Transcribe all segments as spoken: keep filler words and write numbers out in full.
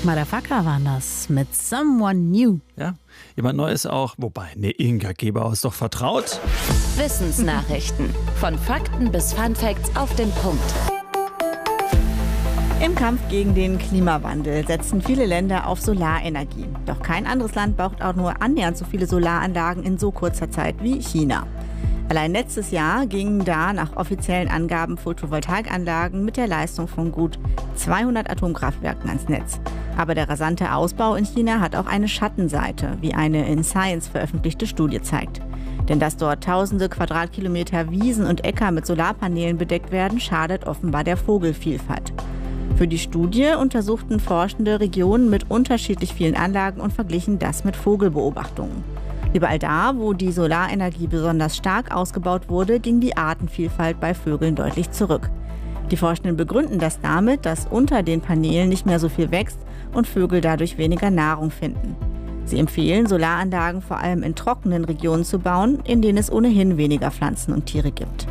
Motherfucker waren das mit Someone New. Ja, jemand Neues auch. Wobei, ne, Inga Gebauer ist doch vertraut. Wissensnachrichten. Von Fakten bis Funfacts auf den Punkt. Im Kampf gegen den Klimawandel setzen viele Länder auf Solarenergie. Doch kein anderes Land baut auch nur annähernd so viele Solaranlagen in so kurzer Zeit wie China. Allein letztes Jahr gingen da nach offiziellen Angaben Photovoltaikanlagen mit der Leistung von gut zweihundert Atomkraftwerken ans Netz. Aber der rasante Ausbau in China hat auch eine Schattenseite, wie eine in Science veröffentlichte Studie zeigt. Denn dass dort tausende Quadratkilometer Wiesen und Äcker mit Solarpanelen bedeckt werden, schadet offenbar der Vogelvielfalt. Für die Studie untersuchten Forschende Regionen mit unterschiedlich vielen Anlagen und verglichen das mit Vogelbeobachtungen. Überall da, wo die Solarenergie besonders stark ausgebaut wurde, ging die Artenvielfalt bei Vögeln deutlich zurück. Die Forschenden begründen das damit, dass unter den Paneelen nicht mehr so viel wächst und Vögel dadurch weniger Nahrung finden. Sie empfehlen, Solaranlagen vor allem in trockenen Regionen zu bauen, in denen es ohnehin weniger Pflanzen und Tiere gibt.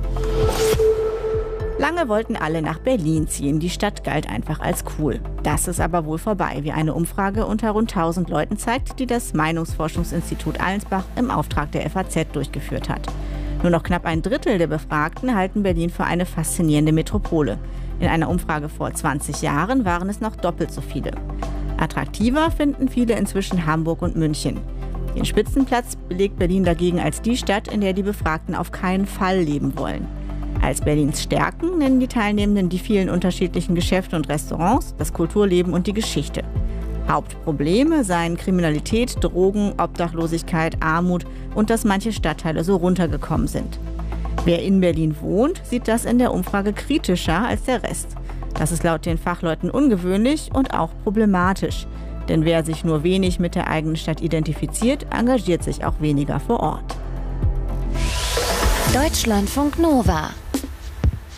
Lange wollten alle nach Berlin ziehen. Die Stadt galt einfach als cool. Das ist aber wohl vorbei, wie eine Umfrage unter rund tausend Leuten zeigt, die das Meinungsforschungsinstitut Allensbach im Auftrag der F A Z durchgeführt hat. Nur noch knapp ein Drittel der Befragten halten Berlin für eine faszinierende Metropole. In einer Umfrage vor zwanzig Jahren waren es noch doppelt so viele. Attraktiver finden viele inzwischen Hamburg und München. Den Spitzenplatz belegt Berlin dagegen als die Stadt, in der die Befragten auf keinen Fall leben wollen. Als Berlins Stärken nennen die Teilnehmenden die vielen unterschiedlichen Geschäfte und Restaurants, das Kulturleben und die Geschichte. Hauptprobleme seien Kriminalität, Drogen, Obdachlosigkeit, Armut und dass manche Stadtteile so runtergekommen sind. Wer in Berlin wohnt, sieht das in der Umfrage kritischer als der Rest. Das ist laut den Fachleuten ungewöhnlich und auch problematisch. Denn wer sich nur wenig mit der eigenen Stadt identifiziert, engagiert sich auch weniger vor Ort. Deutschlandfunk Nova